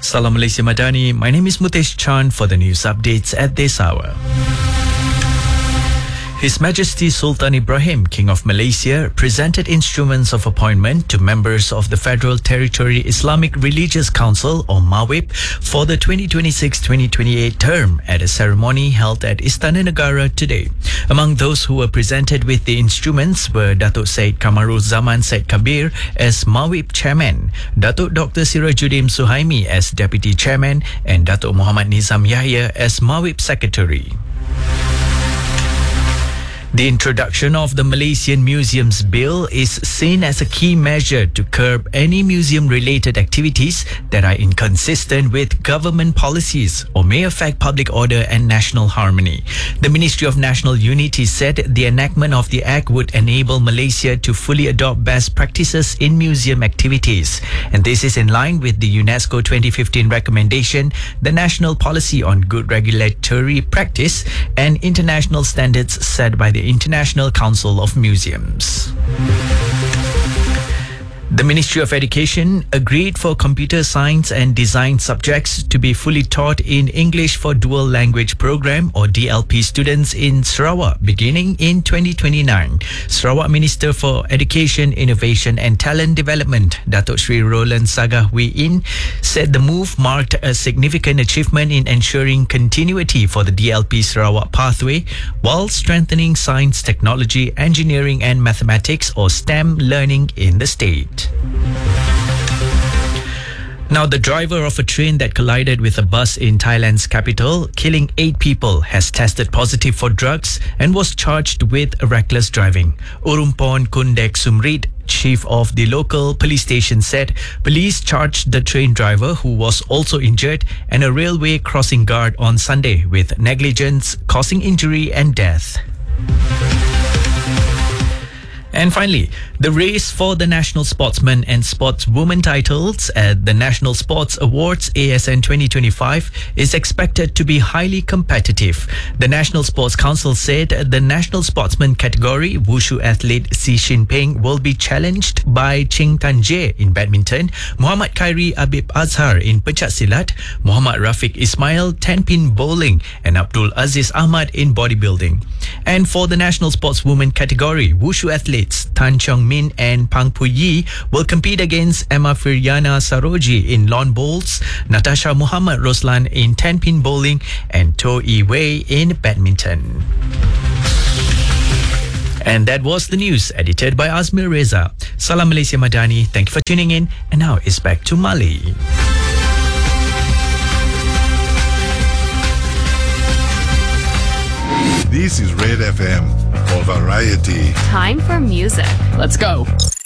Salam Malaysia Madani. My name is Mutesh Chan for the news updates at this hour. His Majesty Sultan Ibrahim, King of Malaysia, presented instruments of appointment to members of the Federal Territory Islamic Religious Council or MAWIP for the 2026-2028 term at a ceremony held at Istana Negara today. Among those who were presented with the instruments were Datuk Syed Kamarul Zaman Syed Kabir as MAWIP Chairman, Datuk Dr. Sirajuddin Suhaimi as Deputy Chairman and Datuk Muhammad Nizam Yahya as MAWIP Secretary. The introduction of the Malaysian Museums Bill is seen as a key measure to curb any museum-related activities that are inconsistent with government policies or may affect public order and national harmony. The Ministry of National Unity said the enactment of the Act would enable Malaysia to fully adopt best practices in museum activities. And this is in line with the UNESCO 2015 recommendation, the National Policy on Good Regulatory Practice, and international standards set by the International Council of Museums. The Ministry of Education agreed for computer science and design subjects to be fully taught in English for Dual Language Program or DLP students in Sarawak beginning in 2029. Sarawak Minister for Education, Innovation and Talent Development, Datuk Sri Roland Sagah Wee In, said the move marked a significant achievement in ensuring continuity for the DLP Sarawak pathway while strengthening science, technology, engineering and mathematics or STEM learning in the state. Now, the driver of a train that collided with a bus in Thailand's capital, killing 8 people, has tested positive for drugs and was charged with reckless driving. Urumpon Kundek Sumrit, chief of the local police station, said police charged the train driver, who was also injured, and a railway crossing guard on Sunday with negligence causing injury and death. And finally, the race for the National Sportsman and Sportswoman titles at the National Sports Awards ASN 2025 is expected to be highly competitive. The National Sports Council said the National Sportsman category Wushu athlete Si Shinpeng will be challenged by Ching Tan Jie in badminton, Muhammad Khairi Abib Azhar in pencak silat, Muhammad Rafiq Ismail 10-pin bowling and Abdul Aziz Ahmad in bodybuilding. And for the National Sportswoman category, Wushu athletes Tan Chong Min and Pang Pu Yi will compete against Emma Firyana Saroji in lawn bowls, Natasha Muhammad Roslan in 10-pin bowling and To Yi Wei in badminton. And that was the news edited by Azmir Reza. Salam Malaysia Madani. Thank you for tuning in. And now it's back to Mali. This is Red FM for variety. Time for music. Let's go.